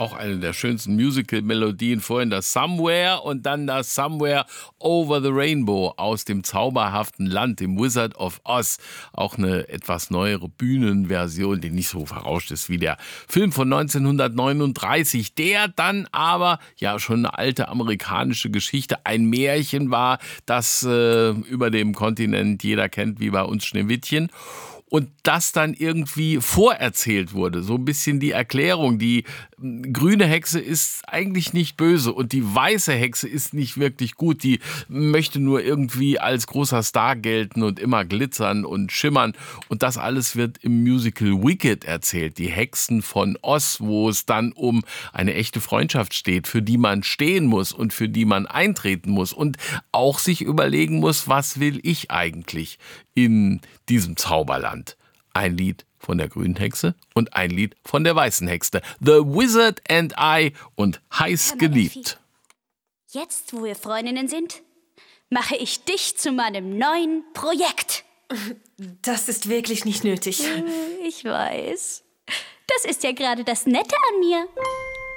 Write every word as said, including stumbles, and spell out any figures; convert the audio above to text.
auch eine der schönsten Musical-Melodien. Vorhin das Somewhere und dann das Somewhere Over the Rainbow aus dem zauberhaften Land, dem Wizard of Oz. Auch eine etwas neuere Bühnenversion, die nicht so verrauscht ist wie der Film von neunzehnhundertneununddreißig, der dann aber ja schon eine alte amerikanische Geschichte, ein Märchen war, das äh, über dem Kontinent jeder kennt, wie bei uns Schneewittchen. Und das dann irgendwie vorerzählt wurde. So ein bisschen die Erklärung. Die grüne Hexe ist eigentlich nicht böse und die weiße Hexe ist nicht wirklich gut. Die möchte nur irgendwie als großer Star gelten und immer glitzern und schimmern. Und das alles wird im Musical Wicked erzählt. Die Hexen von Oz, wo es dann um eine echte Freundschaft steht, für die man stehen muss und für die man eintreten muss. Und auch sich überlegen muss, was will ich eigentlich in diesem Zauberland? Ein Lied von der grünen Hexe und ein Lied von der weißen Hexe. The Wizard and I und Heiß geliebt. Jetzt, wo wir Freundinnen sind, mache ich dich zu meinem neuen Projekt. Das ist wirklich nicht nötig. Ich weiß. Das ist ja gerade das Nette an mir.